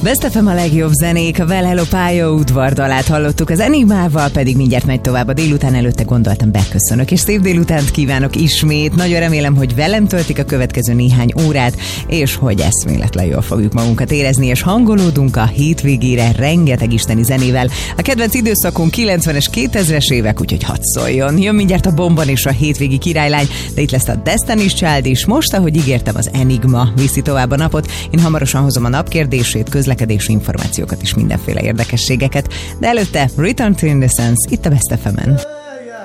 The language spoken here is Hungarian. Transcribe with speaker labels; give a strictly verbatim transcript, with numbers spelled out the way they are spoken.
Speaker 1: Best ef em a legjobb zenék, a Well Hello pályaudvardalát hallottuk, az Enigmával pedig mindjárt megy tovább a délután, előtte gondoltam beköszönök, és szép délutánt kívánok ismét. Nagyon remélem, hogy velem töltik a következő néhány órát, és hogy eszméletlen jól fogjuk magunkat érezni, és hangolódunk a hétvégére rengeteg isteni zenével. A kedvenc időszakunk kilencvenes, kétezres évek, úgyhogy hadd szóljon. Jön mindjárt a Bomban és a hétvégi királylány, de itt lesz a Destiny's Child is. Most, ahogy ígértem, az Enigma viszi tovább a napot. Én hamarosan hozom a napkérdését, közlekedési információkat és mindenféle érdekességeket, de előtte Return to Innocence itt a Best ef emen.